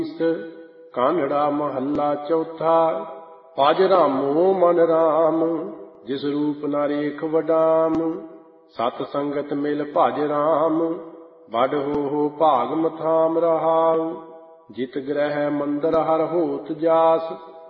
ਕਾਨੜਾ ਮਹੱਲਾ ਚੌਥਾ। ਭਜ ਰਾਮੋ ਮਨ ਰਾਮ, ਜਿਸ ਰੂਪ ਨਾ ਰੇਖ ਵਡਾਮ। ਸਤ ਸੰਗਤ ਮਿਲ ਭਜ ਰਾਮ, ਬਡ ਹੋ ਭਾਗ ਮਥਾਮ ਰਹਾਉ। ਜਿਤ ਗ੍ਰਹਿ ਮੰਦਰ ਹਰ ਹੋਤ ਜਾਸ,